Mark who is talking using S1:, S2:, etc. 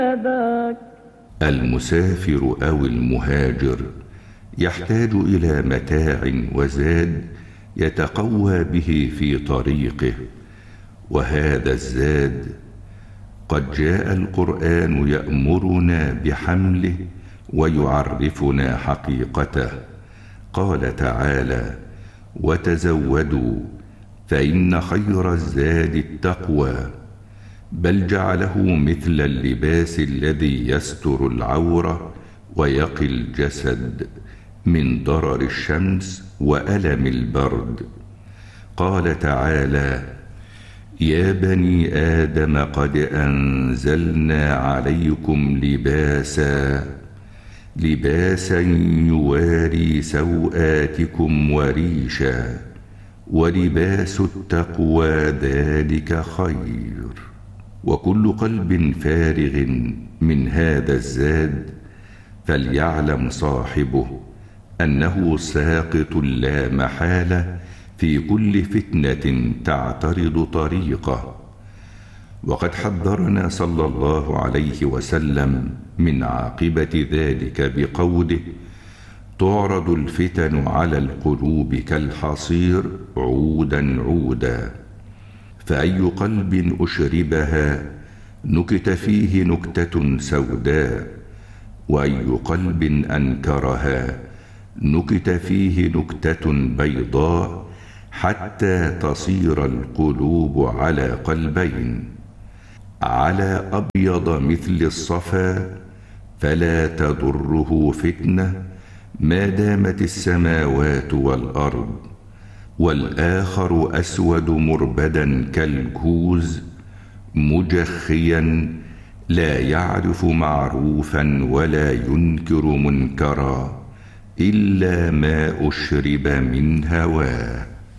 S1: المسافر أو المهاجر يحتاج إلى متاع وزاد يتقوى به في طريقه، وهذا الزاد قد جاء القرآن يأمرنا بحمله ويعرفنا حقيقته. قال تعالى: وتزودوا فإن خير الزاد التقوى. بل جعله مثل اللباس الذي يستر العورة ويقي الجسد من ضرر الشمس وألم البرد. قال تعالى: يا بني آدم قد أنزلنا عليكم لباسا يواري سوآتكم وريشا ولباس التقوى ذلك خير. وكل قلب فارغ من هذا الزاد فليعلم صاحبه أنه ساقط لا محالة في كل فتنة تعترض طريقه. وقد حذرنا صلى الله عليه وسلم من عاقبة ذلك بقوله: تعرض الفتن على القلوب كالحصير عودا عودا، فأي قلب أشربها نكت فيه نكتة سوداء، وأي قلب أنكرها نكت فيه نكتة بيضاء، حتى تصير القلوب على قلبين: على أبيض مثل الصفا فلا تضره فتنة ما دامت السماوات والأرض، والآخر أسود مربدا كالكوز مجخيا لا يعرف معروفا ولا ينكر منكرا إلا ما أشرب من هواه.